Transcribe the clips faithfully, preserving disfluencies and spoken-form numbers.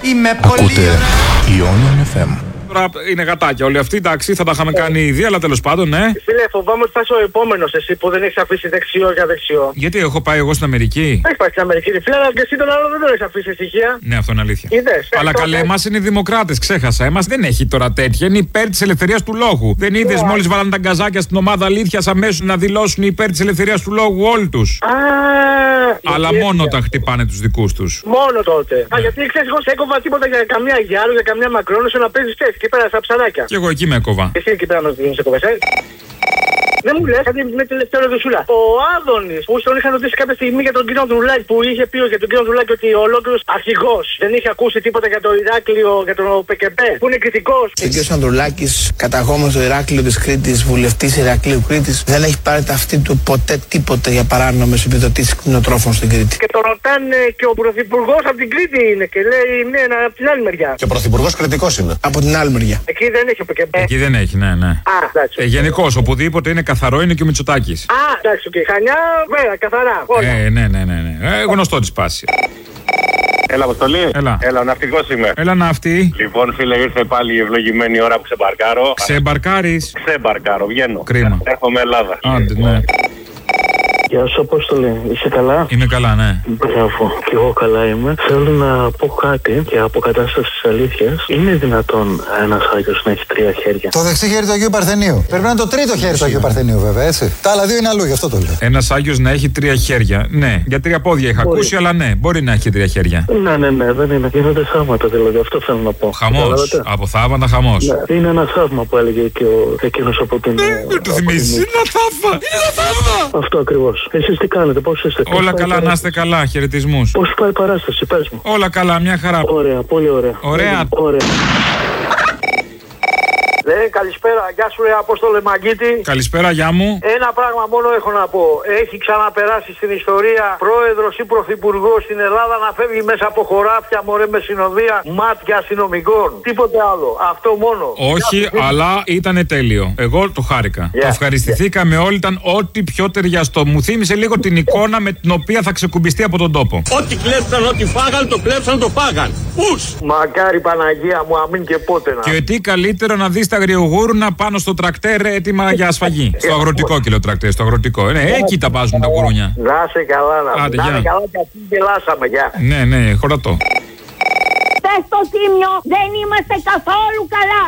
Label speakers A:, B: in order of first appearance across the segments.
A: Είμαι πολύ ωραία.
B: Ionian εφ εμ.
C: Τώρα είναι γατάκια όλοι αυτοί, εντάξει, θα τα είχαμε κάνει ήδη, αλλά τέλος πάντων, ναι.
D: Φίλε, φοβάμαι ότι θα είσαι ο επόμενος εσύ που δεν έχεις αφήσει δεξιό για δεξιό.
C: Γιατί έχω πάει εγώ στην Αμερική.
D: Έχει πάει στην Αμερική, φίλε, αλλά και εσύ τον άλλο δεν τον έχεις αφήσει στοιχεία.
C: Ναι, αυτό είναι αλήθεια.
D: Είδες.
C: Αλλά καλέ, εμάς είναι οι δημοκράτες, ξέχασα. Εμάς δεν έχει τώρα τέτοια. Είναι υπέρ της ελευθερίας του λόγου. Δεν είδες
D: Yeah.
C: μόλις βάλανε τα γκαζάκια στην ομάδα αλήθειας αμέσως να δηλώσουν υπέρ της ελευθερίας του λόγου όλοι τους.
D: Α,
C: Αλλά
D: η
C: μόνο
D: ίδια.
C: όταν χτυπάνε τους δικούς τους.
D: Μόνο τότε. Α, γιατί ξέρεις, εγώ σε έκοβα τίποτα για καμία Γιάρου, για καμιά Μακρόνισο να παίζεις έτσι εκεί πέρα στα ψαράκια.
C: Και εγώ εκεί με έκοβα.
D: Εσύ εκεί πέρα να σε κοβες, ε. Δεν μου λες, κάτι με τελευταία ερωτησούλα. Ο Άδωνης που τον είχαν ρωτήσει κάποια στιγμή για τον κύριο Ανδρουλάκη, που είχε πει για τον κύριο Ανδρουλάκη ότι ο ολόκληρος αρχηγός δεν είχε ακούσει τίποτα για το Ηράκλειο, για τον ΠΚΠ, που είναι κριτικός.
E: Ο κ. Ανδρουλάκης, καταγόμενος στο Ηράκλειο της Κρήτης, βουλευτής Ηρακλείου Κρήτης, δεν έχει πάρει ταυτή του ποτέ τίποτα για παράνομες επιδοτήσεις κτηνοτρόφων στην Κρήτη.
D: Και τον ρωτάνε και ο πρωθυπουργός από την Κρήτη είναι και λέει ναι, από την άλλη μεριά.
F: Και ο πρωθυπουργός κριτικός είναι.
E: Από την άλλη μεριά.
D: Εκεί δεν έχει ο ΠΚΠ.
C: Εκεί δεν έχει, ναι, ναι.
D: Α, εντάξει.
C: Ε, γενικώς, οπουδήποτε είναι καθαρό είναι και ο Μητσοτάκης.
D: Α, εντάξει, και Χανιά, βέβαια, καθαρά. Όλα.
C: Ε, ναι, ναι, ναι. ναι. Ε, γνωστό τη πάση.
G: Έλα, Αποστολή.
C: Έλα.
G: Έλα, ναυτικός είμαι.
C: Έλα να αυτή.
G: Λοιπόν, φίλε, ήρθε πάλι η ευλογημένη ώρα που ξεμπαρκάρω.
C: Ξεμπαρκάρεις.
G: Ξεμπαρκάρω, βγαίνω.
C: Κρίμα.
G: Έρχομαι Ελλάδα.
C: Άντε, ναι.
H: Γεια σου, Απόστολε. Είσαι καλά?
C: Είμαι καλά, ναι.
H: Μπράβο. Κι εγώ καλά είμαι. Θέλω να πω κάτι για αποκατάσταση της αλήθειας. Είναι δυνατόν ένας Άγιος να έχει τρία χέρια?
F: Το δεξί χέρι του Αγίου Παρθενίου. Πρέπει να είναι το τρίτο χέρι του Αγίου Παρθενίου, βέβαια, έτσι. Τα άλλα δύο είναι αλλού, γι' αυτό το λέω.
C: Ένας Άγιος να έχει τρία χέρια. Ναι, για τρία πόδια είχα
H: Μπορεί.
C: ακούσει, αλλά ναι, μπορεί να έχει τρία χέρια.
H: Ναι, ναι, ναι, δεν είναι. Γίνονται θαύματα, δηλαδή. Αυτό θέλω να πω.
C: Χαμός.
H: Καταλάβατε?
C: Από θαύματα χαμός.
H: Ναι. Είναι ένα θαύμα που έλεγε και ο εκείνος από την.
C: Δεν το θυμίζεις. Είναι ένα θαύμα. Είναι ένα θαύμα.
H: Αυτό ακριβώς. Εσείς τι κάνετε, πώς είστε? Πώς
C: Όλα
H: πάει
C: καλά,
H: η
C: να είστε καλά. Χαιρετισμούς.
H: Πώς πάει η παράσταση, πες μου.
C: Όλα καλά, μια χαρά.
H: Ωραία, πολύ ωραία.
C: Ωραία.
H: Ωραία.
D: Ναι, καλησπέρα, γεια σου, ρε Απόστολε Μαγκίτη.
C: Καλησπέρα, γεια μου.
D: Ένα πράγμα μόνο έχω να πω. Έχει ξαναπεράσει στην ιστορία πρόεδρος ή πρωθυπουργός στην Ελλάδα να φεύγει μέσα από χωράφια, μωρέ, με συνοδεία μάτια αστυνομικών. Τίποτε άλλο. Αυτό μόνο.
C: Όχι, αλλά ήταν τέλειο. Εγώ το χάρηκα.
D: Yeah.
C: Το ευχαριστηθήκαμε όλοι. Ήταν ό,τι πιο ταιριαστό. Μου θύμισε λίγο την εικόνα με την οποία θα ξεκουμπιστεί από τον τόπο.
I: Ό,τι κλέψαν, ό,τι φάγαν, το κλέψαν, το φάγαν. Πούς!
D: Μακάρι Παναγία μου, αμήν και πότε να.
C: Και τι καλύτερο να δει τα αγριογούρουνα πάνω στο τρακτέρ έτοιμα για ασφαγή. Στο αγροτικό κιλό τρακτέρ, στο αγροτικό. Ναι, εκεί τα βάζουν τα γουρούνια.
D: Να σε καλά, να
C: Άντε,
D: να
C: γεια.
D: είναι καλά και αυτή γελάσαμε, γεια.
C: Ναι, ναι, χωρατό.
J: Πες στο Τίμιο, δεν είμαστε καθόλου καλά.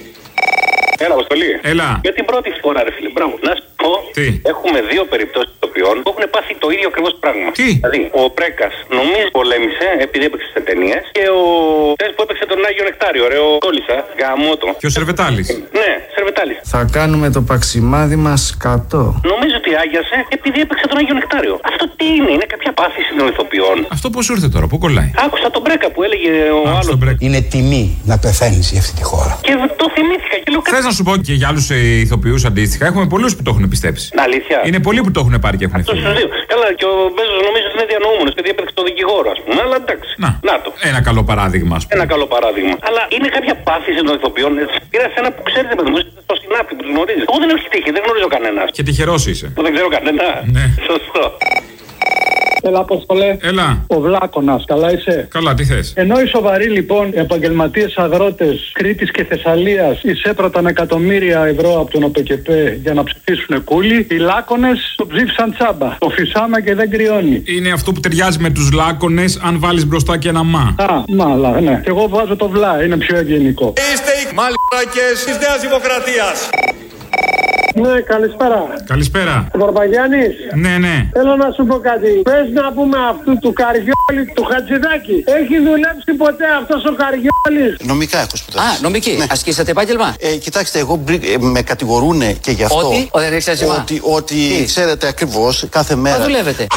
G: Έλα, Αποστολή.
C: Έλα.
G: Για την πρώτη φορά, ρε φίλε, μπράβο. Να σου πω,
C: Τι?
G: έχουμε δύο περιπτώσεις ηθοποιών που έχουν πάθει το ίδιο ακριβώς πράγμα.
C: Τι?
G: Δηλαδή, ο Πρέκας νομίζω πολέμησε επειδή έπαιξε σε ταινίες και ο τες που έπαιξε τον Άγιο Νεκτάριο, ρε, ο Κόλλησα, γαμότο.
C: Και ο Σερβετάλης.
G: Ναι, Σερβετάλης.
K: Θα κάνουμε το παξιμάδι μας κατώ.
G: Νομίζω ότι άγιασε επειδή έπαιξε τον Άγιο Νεκτάριο. Αυτό τι είναι, είναι κάποια πάθηση των ηθοποιών.
C: Αυτό πώς ήρθε τώρα, πού κολλάει?
G: Άκουσα τον Πρέκα που έλεγε ο
C: Α,
G: άλλος.
C: στον Μπρέκ.
F: Είναι τιμή να πεθαίνεις για αυτή τη χώρα.
G: Και το θυμήθηκα και λέω
C: Θες να σου πω και για άλλους ηθοποιούς αντίστοιχα, έχουμε πολλούς που το έχουν πιστέψει.
G: αλήθεια.
C: Είναι πολλοί που το έχουν πάρει και έχουν
G: Αυτός
C: φύγει.
G: τους δύο. Καλά, και ο Μπέζος νομίζω ότι είναι διανοούμενος επειδή έπαιξε τον δικηγόρο, ας πούμε. Αλλά εντάξει.
C: Να,
G: Να το.
C: ένα καλό παράδειγμα, ας πούμε.
G: Ένα καλό παράδειγμα. Αλλά είναι κάποια πάθηση των ηθοποιών. Πήρα σε ένα που ξέρετε με τον στο Σινάπη που του γνωρίζει. Εγώ δεν έχω τύχει, δεν γνωρίζω κανένα.
C: Και τυχερός είσαι.
G: Που δεν ξέρω κανένα.
C: Ναι.
G: Σωστό.
H: Έλα, Απόστολε.
C: Έλα.
H: Ο Βλάκωνας, καλά είσαι?
C: Καλά, τι θες?
H: Ενώ οι σοβαροί λοιπόν επαγγελματίες αγρότες Κρήτης και Θεσσαλίας εισέπραταν εκατομμύρια ευρώ από τον ΟΠΚΠ για να ψηφίσουν κούλι, οι λάκωνες το ψήφισαν τσάμπα. Το φυσάμα και δεν κρυώνει.
C: Είναι αυτό που ταιριάζει με τους λάκωνες αν βάλεις μπροστά και ένα μα.
H: Α, μάλα, ναι. Και εγώ βάζω το βλά, είναι πιο ευγενικό.
I: Είστε οι μαλακές της Νέας Δημοκρατίας.
H: Ναι, καλησπέρα.
C: Καλησπέρα.
H: Βαρβαγιάννης.
C: Ναι, ναι.
H: Θέλω να σου πω κάτι. Πες να πούμε αυτού του Καριόλη, του Χατζηδάκη. Έχει δουλέψει ποτέ αυτός ο Καριόλης?
F: Νομικά έχω σπουδάσει.
L: Α, νομική. Ναι. Ασκήσατε επάγγελμα.
F: Ε, κοιτάξτε, εγώ μπρι- ε, με κατηγορούνε και γι' αυτό.
L: Ότι, ο, δεν έχεις άσχημα.
F: Ότι, ότι ξέρετε ακριβώς κάθε μέρα.
L: Θα δουλεύετε.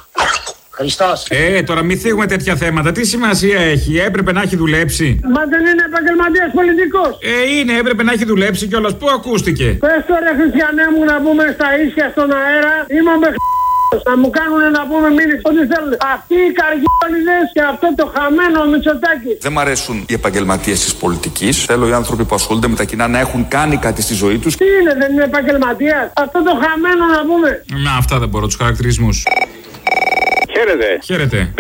J: Χριστός.
C: Ε, τώρα μην θίγουμε τέτοια θέματα. Τι σημασία έχει, έπρεπε να έχει δουλέψει.
H: Μα δεν είναι επαγγελματίας πολιτικός?
C: Ε, είναι, έπρεπε να έχει δουλέψει κιόλας. Πού ακούστηκε?
H: Πες το ρε Χριστιανέ μου να πούμε στα ίσια στον αέρα. Είμαι να μου κάνουν να πούμε μήνυση ό,τι θέλουν. Αυτοί οι Καριόλιδες και αυτό το χαμένο Μητσοτάκη.
M: Δεν μ' αρέσουν οι επαγγελματίες της πολιτικής. Θέλω οι άνθρωποι που ασχολούνται με τα κοινά να έχουν κάνει κάτι στη ζωή τους.
H: Τι είναι, δεν είναι επαγγελματίας? Αυτό το χαμένο να πούμε.
C: Να, αυτά δεν μπορώ, τους χαρακτηρισμούς.
G: Χαίρετε.
C: Χαίρετε.